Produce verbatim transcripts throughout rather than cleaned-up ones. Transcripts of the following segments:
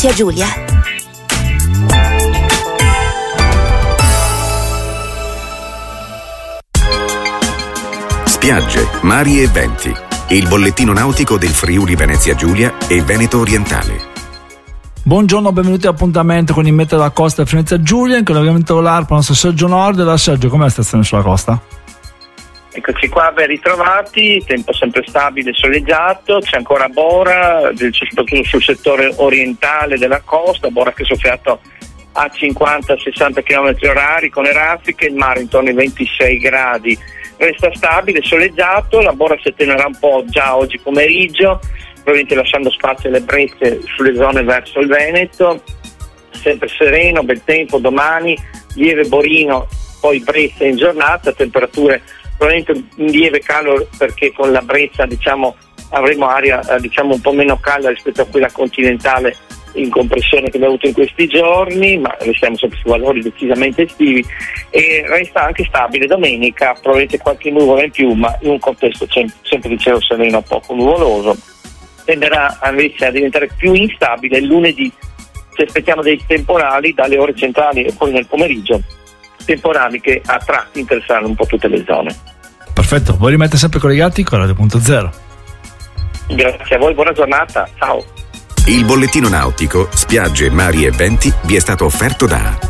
Venezia Giulia. Spiagge, mari e venti. Il bollettino nautico del Friuli Venezia Giulia e Veneto Orientale. Buongiorno, benvenuti all'appuntamento con il meteo della costa di Venezia Giulia, in collegamento volare per il nostro Sergio Nord. Da Sergio, com'è la stazione sulla costa? Eccoci qua, ben ritrovati, tempo sempre stabile e soleggiato, c'è ancora Bora, soprattutto sul settore orientale della costa, Bora che è soffiato a cinquanta sessanta chilometri orari con le raffiche, il mare intorno ai ventisei gradi, resta stabile, soleggiato, la Bora si attenuerà un po' già oggi pomeriggio, probabilmente lasciando spazio alle brezze sulle zone verso il Veneto, sempre sereno, bel tempo domani, lieve borino, poi brezza in giornata, temperature probabilmente in lieve calo perché con la brezza diciamo avremo aria eh, diciamo un po' meno calda rispetto a quella continentale in compressione che abbiamo avuto in questi giorni, ma restiamo sempre su valori decisamente estivi e resta anche stabile domenica, probabilmente qualche nuvola in più, ma in un contesto sem- sempre di cielo sereno poco nuvoloso. Tenderà invece a diventare più instabile il lunedì, ci aspettiamo dei temporali dalle ore centrali e poi nel pomeriggio, temporali che a tratti interesseranno un po' tutte le zone. Perfetto, voi rimanete sempre collegati con Radio Punto Zero. Grazie a voi, buona giornata, ciao. Il bollettino nautico, spiagge, mari e venti vi è stato offerto da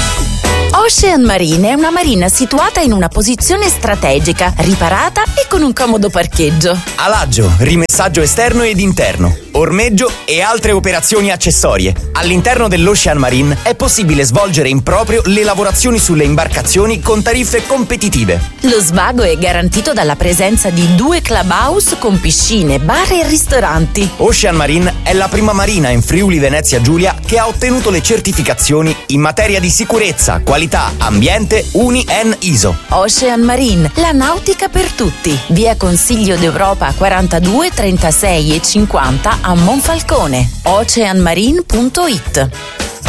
Ocean Marine è una marina situata in una posizione strategica, riparata e con un comodo parcheggio. Alaggio, rimessaggio esterno ed interno, ormeggio e altre operazioni accessorie. All'interno dell'Ocean Marine è possibile svolgere in proprio le lavorazioni sulle imbarcazioni con tariffe competitive. Lo svago è garantito dalla presenza di due clubhouse con piscine, bar e ristoranti. Ocean Marine è la prima marina in Friuli Venezia Giulia che ha ottenuto le certificazioni in materia di sicurezza, qualità, ambiente U N I E N I S O. Ocean Marine, la nautica per tutti. Via Consiglio d'Europa quarantadue, trentasei e cinquanta a Monfalcone. ocean marine punto it.